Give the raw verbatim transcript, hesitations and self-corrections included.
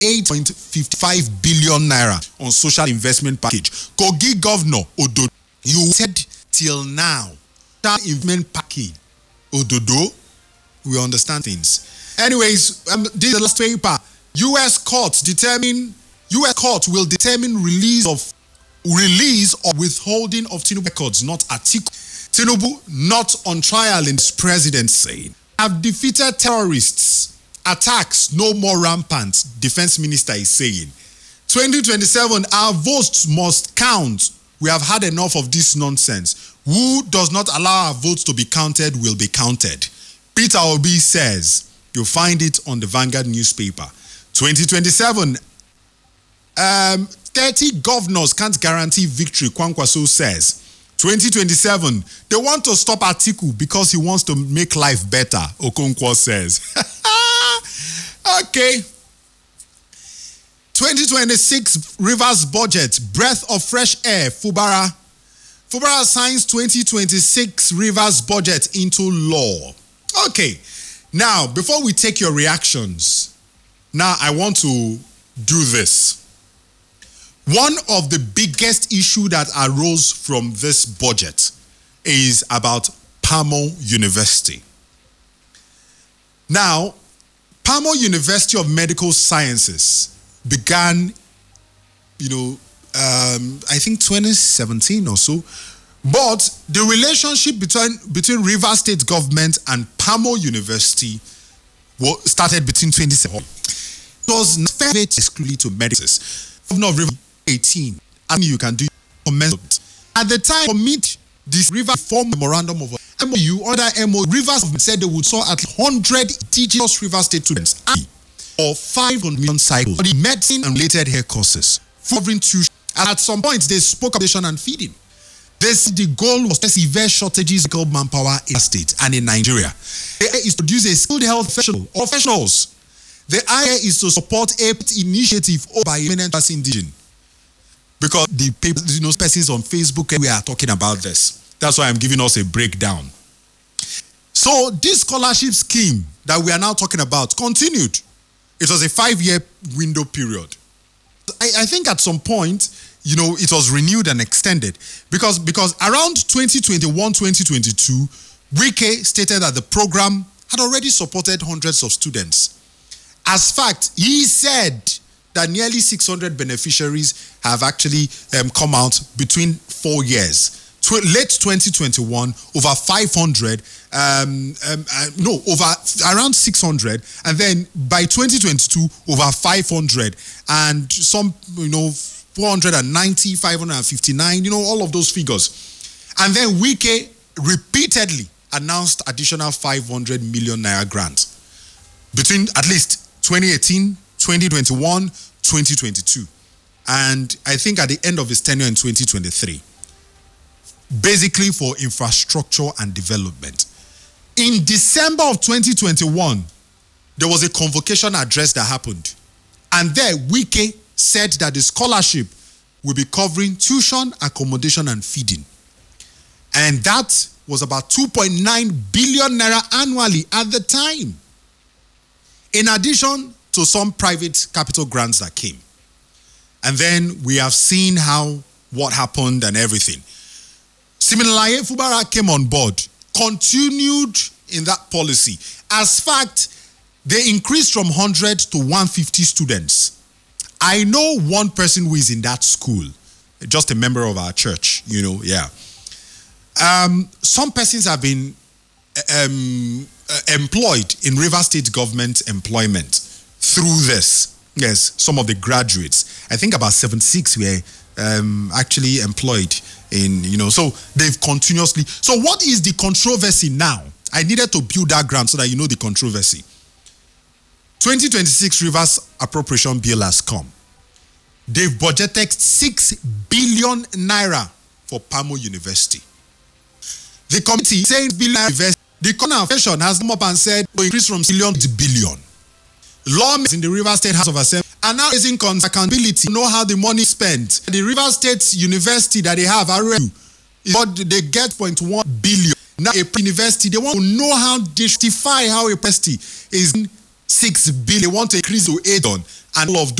eight point five five billion naira on social investment package. Kogi Governor Ododo, you said till now, that investment package, Ododo, we understand things. Anyways, um, this is the last paper. U S courts determine, U S court will determine release of release or withholding of Tinubu records, not Atiku. Tinubu not on trial in his presidency. Have defeated terrorists. Attacks no more rampant, Defense Minister is saying. twenty twenty-seven, our votes must count. We have had enough of this nonsense. Who does not allow our votes to be counted will be counted. Peter Obi says. You'll find it on the Vanguard newspaper. twenty twenty-seven, um, thirty governors can't guarantee victory, Kwankwaso says. twenty twenty-seven, they want to stop Atiku because he wants to make life better, Okonkwo says. Okay. twenty twenty-six Rivers budget, breath of fresh air, Fubara. Fubara signs twenty twenty-six Rivers budget into law. Okay. Now, before we take your reactions, now I want to do this. One of the biggest issues that arose from this budget is about Pamo University. Now, Pamo University of Medical Sciences began, you know, um, I think twenty seventeen or so. But the relationship between, between Rivers State government and Pamo University started between twenty seventeen. It was not exclusively to medicine. Governor of Rivers eighteen, and you can do commencement. At the time, commit this River form memorandum of M O U under M O U. Rivers said they would saw at one hundred indigenous Rivers State students or five hundred million cycles for the medicine and related hair courses. Covering tuition. At some point, they spoke of education and feeding. This the goal was to severe shortages of manpower in the state and in Nigeria. The idea is to produce a skilled health professional or professionals. The idea is to support a initiative by eminent indigenous. Because the people, you know, persons on Facebook, we are talking about this. That's why I'm giving us a breakdown. So this scholarship scheme that we are now talking about continued. It was a five-year window period. I, I think at some point, you know, it was renewed and extended because, because around twenty twenty-one, twenty twenty-two, Wike stated that the program had already supported hundreds of students. As fact, he said that nearly six hundred beneficiaries have actually um, come out between four years. Tw- late twenty twenty-one, over five hundred, um, um, uh, no, over around six hundred, and then by twenty twenty-two, over five hundred, and some, you know, four hundred ninety, five hundred fifty-nine, you know, all of those figures. And then Wike repeatedly announced additional five hundred million naira grants between at least twenty eighteen, twenty twenty-one, twenty twenty-two. And I think at the end of his tenure in twenty twenty-three, basically for infrastructure and development. In December of twenty twenty-one, there was a convocation address that happened. And there, Wike said that the scholarship will be covering tuition, accommodation, and feeding. And that was about two point nine billion naira annually at the time. In addition to some private capital grants that came. And then we have seen how, what happened and everything. Similarly, Fubara came on board, continued in that policy. As fact, they increased from one hundred to one hundred fifty students. I know one person who is in that school, just a member of our church, you know, yeah. Um, some persons have been um, uh, employed in Rivers State government employment through this. Yes, some of the graduates, I think about seventy-six were um, actually employed in, you know, so they've continuously. So what is the controversy now? I needed to build that ground so that you know the controversy. twenty twenty-six Rivers Appropriation Bill has come. They've budgeted six billion naira for Pamo University. The committee saying billion university, the conversation has come up and said will increase from billion to billion. Lawmakers in the Rivers State House of Assembly are now raising accountability to know how the money is spent. The Rivers State University that they have, R U, is what they get zero point one billion. Now a university, they want to know how they justify how a university is six billion. They want to increase to eight on and all of